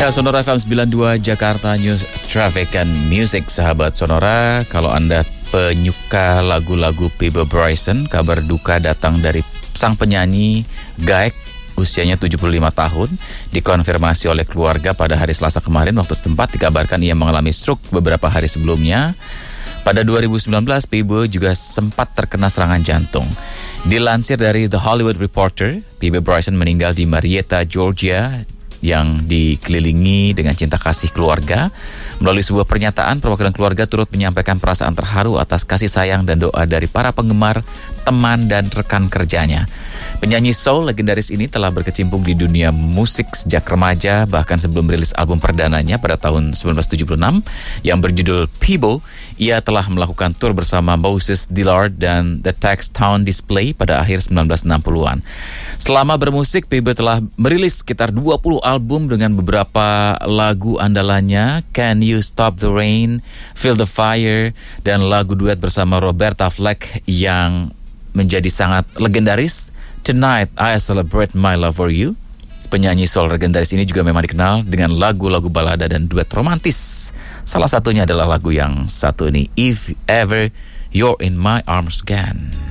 Ya, Sonora FM 92 Jakarta News Traffic and Music, sahabat Sonora. Kalau Anda penyuka lagu-lagu Peabo Bryson, kabar duka datang dari sang penyanyi Gaek, usianya 75 tahun, dikonfirmasi oleh keluarga pada hari Selasa kemarin. Waktu setempat dikabarkan ia mengalami stroke beberapa hari sebelumnya. Pada 2019, Peabo juga sempat terkena serangan jantung. Dilansir dari The Hollywood Reporter, Peabo Bryson meninggal di Marietta, Georgia, yang dikelilingi dengan cinta kasih keluarga. Melalui sebuah pernyataan, perwakilan keluarga turut menyampaikan perasaan terharu atas kasih sayang dan doa dari para penggemar, teman, dan rekan kerjanya. Penyanyi soul legendaris ini telah berkecimpung di dunia musik sejak remaja, bahkan sebelum rilis album perdananya pada tahun 1976 yang berjudul Peabo. Ia telah melakukan tur bersama Moses Dillard dan The Textown Display pada akhir 1960-an. Selama bermusik, Peabo telah merilis sekitar 20 album dengan beberapa lagu andalannya, Can You Stop the Rain, Feel the Fire, dan lagu duet bersama Roberta Flack yang menjadi sangat legendaris, Tonight I Celebrate My Love for You. Penyanyi soul legendaris ini juga memang dikenal dengan lagu-lagu balada dan duet romantis. Salah satunya adalah lagu yang satu ini, If Ever You're in My Arms Again.